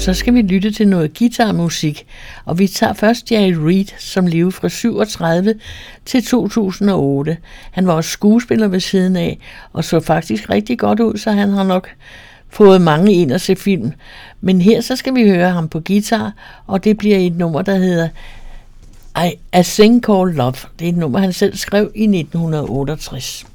så skal vi lytte til noget guitarmusik, og vi tager først Jerry Reed, som levede fra 37 til 2008. Han var også skuespiller ved siden af, og så faktisk rigtig godt ud, så han har nok fået mange ind at se film. Men her så skal vi høre ham på guitar, og det bliver et nummer, der hedder A Thing Called Love. Det er et nummer, han selv skrev i 1968.